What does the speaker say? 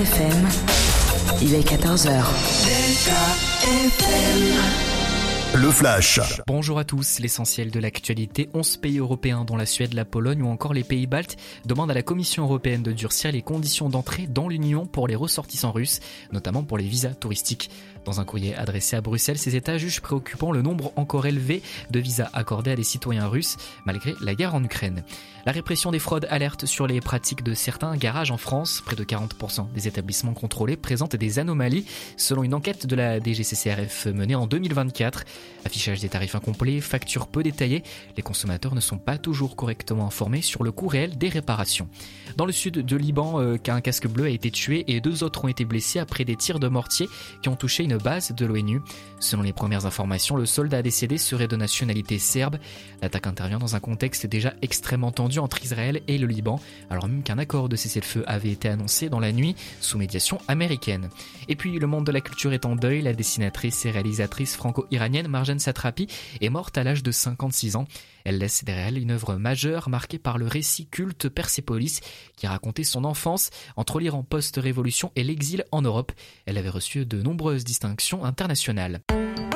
FM, il est 14h. Le Flash. Bonjour à tous, l'essentiel de l'actualité. 11 pays européens dont la Suède, la Pologne ou encore les pays baltes demandent à la Commission européenne de durcir les conditions d'entrée dans l'Union pour les ressortissants russes, notamment pour les visas touristiques. Dans un courrier adressé à Bruxelles, ces États jugent préoccupant le nombre encore élevé de visas accordés à des citoyens russes malgré la guerre en Ukraine. La répression des fraudes alerte sur les pratiques de certains garages en France. Près de 40% des établissements contrôlés présentent des anomalies selon une enquête de la DGCCRF menée en 2024. Affichage des tarifs incomplets, factures peu détaillées, les consommateurs ne sont pas toujours correctement informés sur le coût réel des réparations. Dans le sud de Liban, un casque bleu a été tué et 2 autres ont été blessés après des tirs de mortier qui ont touché une base de l'ONU. Selon les premières informations, le soldat décédé serait de nationalité serbe. L'attaque intervient dans un contexte déjà extrêmement tendu entre Israël et le Liban, alors même qu'un accord de cessez-le-feu avait été annoncé dans la nuit sous médiation américaine. Et puis le monde de la culture est en deuil, la dessinatrice et réalisatrice franco-iranienne Marjane Satrapi est morte à l'âge de 56 ans. Elle laisse derrière elle une œuvre majeure marquée par le récit culte Persépolis qui racontait son enfance entre l'Iran post-révolution et l'exil en Europe. Elle avait reçu de nombreuses distinctions internationales.